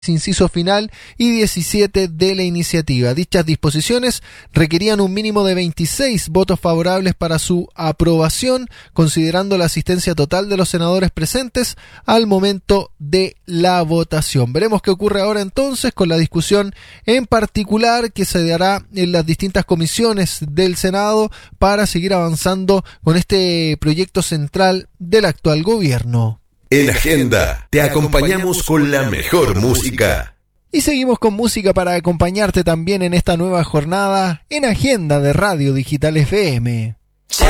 inciso final y 17 de la iniciativa. Dichas disposiciones requerían un mínimo de 26 votos favorables para su aprobación, considerando la asistencia total de los senadores presentes al momento de la votación. Veremos qué ocurre ahora entonces con la discusión en particular que se dará en las distintas comisiones del Senado para seguir avanzando con este proyecto central del actual gobierno. En Agenda te acompañamos con la mejor música. Y seguimos con música para acompañarte también en esta nueva jornada en Agenda de Radio Digital FM.